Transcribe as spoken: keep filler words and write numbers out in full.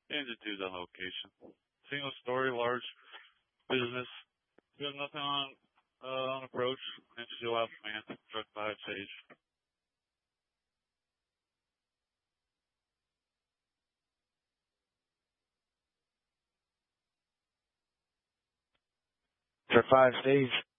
and to do the location. Single story, large business. You have nothing on uh, on approach, and still have man. Truck five stage. Truck five stage.